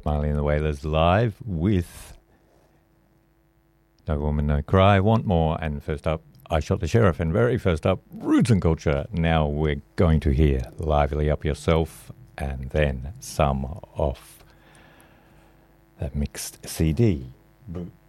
Bob Marley and the Wailers live with No Woman, No Cry, Want More, and first up, I Shot the Sheriff, and very first up, Roots and Culture. Now we're going to hear Lively Up Yourself, and then some of that mixed CD.